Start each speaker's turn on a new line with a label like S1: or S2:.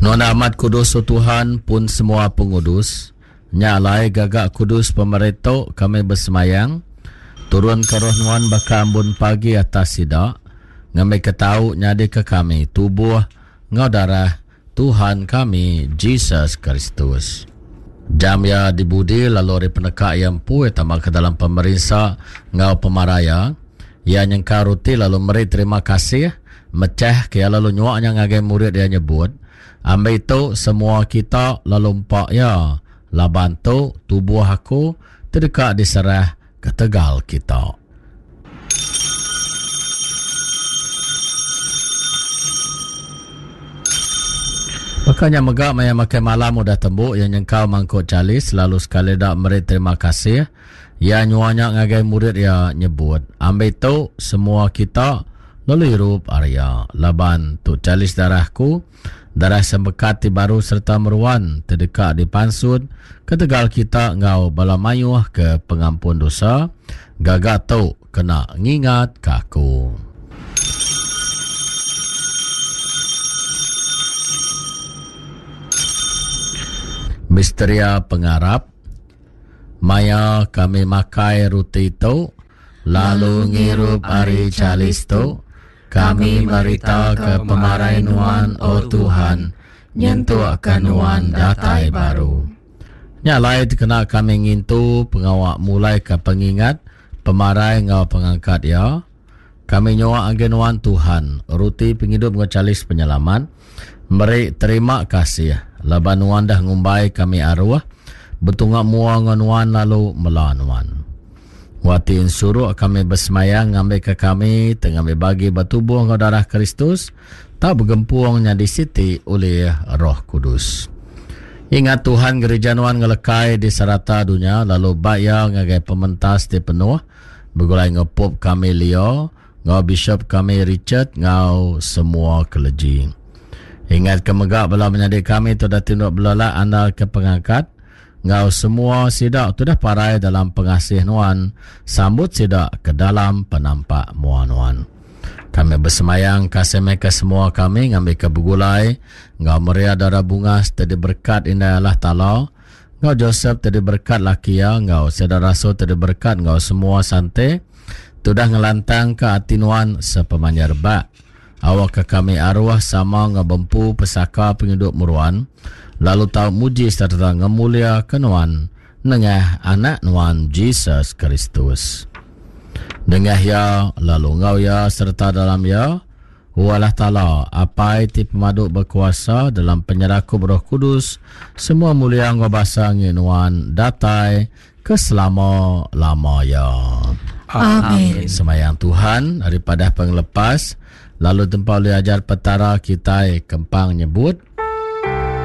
S1: Nuan amat kudus Tuhan pun semua pengudus, nyalai gagak kudus pemerintah kami bersemayang, turun ke roh nuan baka ambun pagi atas sidak, ngambil ketau nyadi ke kami tubuh ngau darah Tuhan kami Jesus Kristus. Jam ya dibudi lalu penekak yang pue tambah ke dalam pemerintah ngau pemaraya, ya nyengka ruti lalu meri terima kasih, mecah ke lalu nyuaknya ngagai murid dia nyebut, ambil itu semua kita lalu empak ya, lah bantu tubuh aku terdekat diserah ke tegal kita. Makanya megak maya makai malam udah tembuk yang nyengkau mangkuk calis lalu sekali dak meri terima kasih, ya nyuanya ngagai murid ya nyebut, ambil itu semua kita lalu hirup Arya laban tu calis darahku, darah sembekati baru serta meruan terdekat di pansud ketegal kita ngau bala mayuh ke pengampun dosa, gagak tu kena ngingat kaku. Misteria pengarap, maya kami makai ruti itu, lalu ngirup ari calis tu, kami merita ke pemarai nuan, oh Tuhan, nyentuh akan nuan datai baru. Nyalai kena kami ngintu pengawak mulai ke pengingat, pemarai ngau pengangkat ya. Kami nyawa agen nuan Tuhan, ruti penghidup ngecalis penyelamat, meri terima kasih. Laban nuan dah ngumbai kami arwah, betungak mua nuan lalu melanuan. Watin suruh kami bersemayang ngambil ke kami, tengah bagi batubuh ke darah Kristus, tak bergempuangnya di siti oleh Roh Kudus. Ingat Tuhan gereja nuan ngelekai di serata dunia, lalu baya ngagai pementas di penuh, begulai ngepop kami Leo, ngau Bishop kami Richard, ngau semua keleji. Ingat kemegak bela menjadi kami tu dah tinduk belala anda ke pengangkat, ngau semua sidak tu dah parai dalam pengasih nuan, sambut sidak ke dalam penampak muan nuan. Kami bersemayang kasih mereka semua kami ngambil ke begulai, ngau Maria darah bunga tadi berkat indah Allah Ta'ala, ngau Joseph tadi berkat laki ya, ngau saudara rasul tadi berkat, ngau semua santai, tu dah ngelantang ke hati nuan sepemanyar bak. Awak ke kami arwah sama ngebempu pesaka penghidup muruan, lalu tahu muji serta ngemulia kenuan nengah anak nuan Jesus Kristus. Dengah ya, lalu ngau ya serta dalam ya, Allah Ta'ala apa itu pemaduk berkuasa dalam penyerahku Roh Kudus, semua mulia ngobasa nuan datai keselama-lama ya.
S2: Amin.
S1: Semayang Tuhan daripada penglepas, lalu tempat boleh ajar petara kita kempang nyebut,